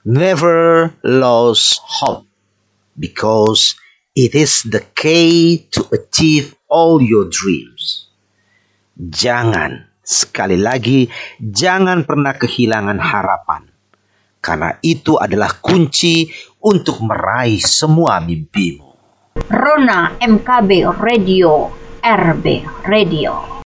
Never lose hope, because it is the key to achieve all your dreams. Jangan, sekali lagi, jangan pernah kehilangan harapan, karena itu adalah kunci untuk meraih semua mimpimu. Rona MKB Radio, RB Radio.